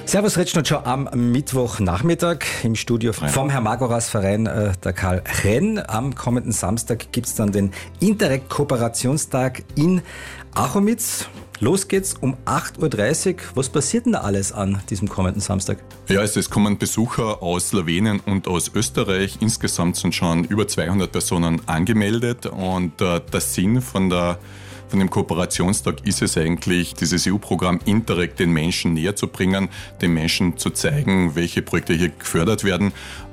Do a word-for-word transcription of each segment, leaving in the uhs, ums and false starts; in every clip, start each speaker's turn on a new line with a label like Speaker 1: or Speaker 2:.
Speaker 1: Servus Retschnot schon am Mittwochnachmittag im Studio vom Herr Magoras Verein, äh, der Karl Renn. Am kommenden Samstag gibt es dann den Interreg-Kooperationstag in Achomitz. Los geht's um acht Uhr dreißig. Was passiert denn da alles an diesem kommenden Samstag?
Speaker 2: Ja, also es kommen Besucher aus Slowenien und aus Österreich. Insgesamt sind schon über zweihundert Personen angemeldet und äh, der Sinn von der Von dem Kooperationstag ist es eigentlich, dieses E U-Programm Interreg den Menschen näher zu bringen, den Menschen zu zeigen, welche Projekte hier gefördert werden.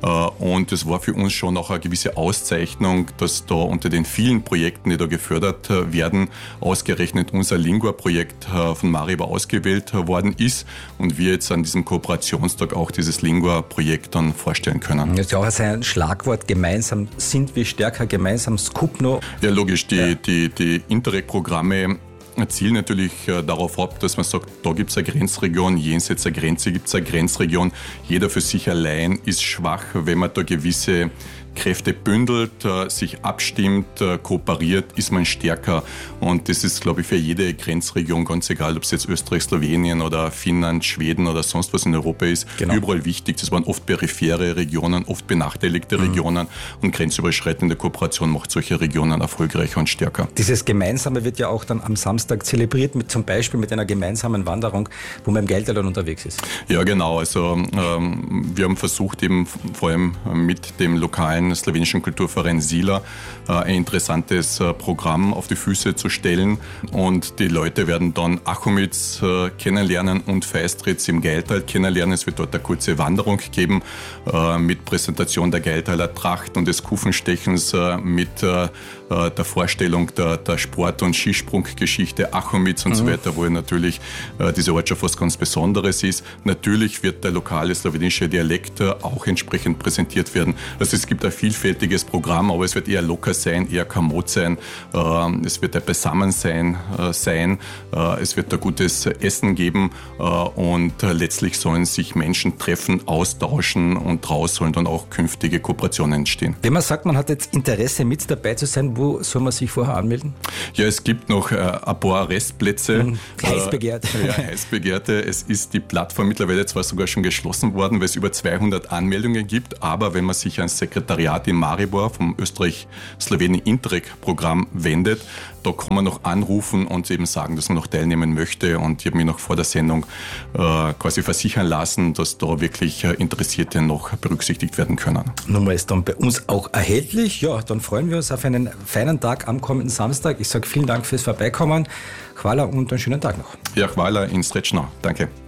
Speaker 2: Und es war für uns schon auch eine gewisse Auszeichnung, dass da unter den vielen Projekten, die da gefördert werden, ausgerechnet unser Lingua-Projekt von Maribor ausgewählt worden ist und wir jetzt an diesem Kooperationstag auch dieses Lingua-Projekt dann vorstellen können.
Speaker 1: Das ist ja auch ein Schlagwort, gemeinsam sind wir stärker, gemeinsam Skupno.
Speaker 2: Ja, logisch, die, ja. die, die Interreg-Programme Programme zielen natürlich darauf ab, dass man sagt, da gibt es eine Grenzregion, jenseits der Grenze gibt es eine Grenzregion. Jeder für sich allein ist schwach, wenn man da gewisse Kräfte bündelt, sich abstimmt, kooperiert, ist man stärker. Und das ist, glaube ich, für jede Grenzregion, ganz egal, ob es jetzt Österreich, Slowenien oder Finnland, Schweden oder sonst was in Europa ist, genau. Überall wichtig. Das waren oft periphere Regionen, oft benachteiligte mhm. Regionen und grenzüberschreitende Kooperation macht solche Regionen erfolgreicher und stärker.
Speaker 1: Dieses Gemeinsame wird ja auch dann am Samstag zelebriert, mit, zum Beispiel mit einer gemeinsamen Wanderung, wo man im Geldtal unterwegs ist.
Speaker 2: Ja, genau. Also ähm, wir haben versucht, eben vor allem mit dem lokalen slowenischen Kulturverein Sila ein interessantes Programm auf die Füße zu stellen und die Leute werden dann Achomitz kennenlernen und Feistritz im Geldtal kennenlernen. Es wird dort eine kurze Wanderung geben mit Präsentation der Geldtaler Tracht und des Kufenstechens, mit der Vorstellung der, der Sport- und Skisprunggeschichte Achomitz und mhm. so weiter, wo natürlich diese Ortschaft was ganz Besonderes ist. Natürlich wird der lokale slowenische Dialekt auch entsprechend präsentiert werden. Also es gibt ein vielfältiges Programm, aber es wird eher locker sein, eher kommod sein. Es wird ein Beisammensein sein. Es wird ein gutes Essen geben und letztlich sollen sich Menschen treffen, austauschen und daraus sollen dann auch künftige Kooperationen entstehen.
Speaker 1: Wenn man sagt, man hat jetzt Interesse mit dabei zu sein, wo soll man sich vorher anmelden?
Speaker 2: Ja, es gibt noch ein paar Restplätze.
Speaker 1: Mhm. Heiß begehrt.
Speaker 2: Ja, heiß begehrte. Es ist die Plattform mittlerweile zwar sogar schon geschlossen worden, weil es über zweihundert Anmeldungen gibt, aber wenn man sich ans Sekretariat in Maribor vom Österreich-Slowenien-Interreg-Programm wendet, da kann man noch anrufen und eben sagen, dass man noch teilnehmen möchte. Und ich habe mich noch vor der Sendung äh, quasi versichern lassen, dass da wirklich äh, Interessierte noch berücksichtigt werden können.
Speaker 1: Nummer ist dann bei uns auch erhältlich. Ja, dann freuen wir uns auf einen feinen Tag am kommenden Samstag. Ich sage vielen Dank fürs Vorbeikommen. Chwala und einen schönen Tag noch.
Speaker 2: Ja, Chwala in Srečno. Danke.